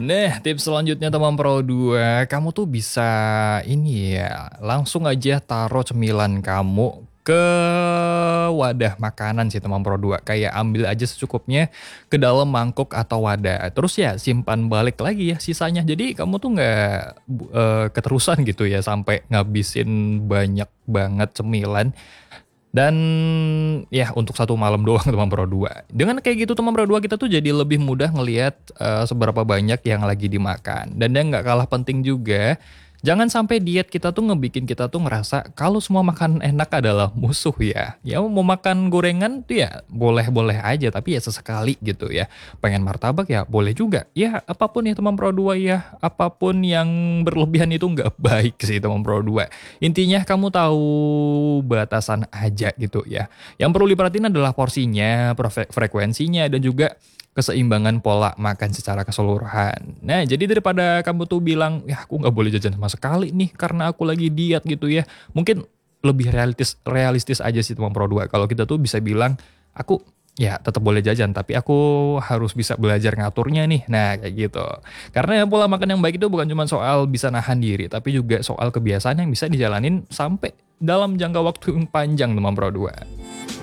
Nah, tips selanjutnya teman Pro 2, kamu tuh bisa ini ya, langsung aja taruh cemilan kamu ke wadah makanan sih teman Pro 2. Kayak ambil aja secukupnya ke dalam mangkuk atau wadah. Terus ya simpan balik lagi ya sisanya. Jadi kamu tuh nggak keterusan gitu ya sampai ngabisin banyak banget cemilan. Dan ya untuk satu malam doang teman Pro 2. Dengan kayak gitu teman Pro 2 kita tuh jadi lebih mudah ngelihat seberapa banyak yang lagi dimakan. Dan yang nggak kalah penting juga, jangan sampai diet kita tuh ngebikin kita tuh ngerasa kalau semua makanan enak adalah musuh ya. Ya mau makan gorengan tuh ya boleh-boleh aja tapi ya sesekali gitu ya. Pengen martabak ya boleh juga. Ya apapun ya teman Pro 2 ya. Apapun yang berlebihan itu nggak baik sih teman Pro 2. Intinya kamu tahu batasan aja gitu ya. Yang perlu diperhatiin adalah porsinya, frekuensinya, dan juga keseimbangan pola makan secara keseluruhan. Nah, jadi daripada kamu tuh bilang, ya aku nggak boleh jajan sama sekali nih karena aku lagi diet gitu ya. Mungkin lebih realistis aja sih teman Pro 2. Kalau kita tuh bisa bilang, aku ya tetap boleh jajan, tapi aku harus bisa belajar ngaturnya nih. Nah, kayak gitu. Karena pola makan yang baik itu bukan cuma soal bisa nahan diri, tapi juga soal kebiasaan yang bisa dijalanin sampai dalam jangka waktu yang panjang teman Pro 2.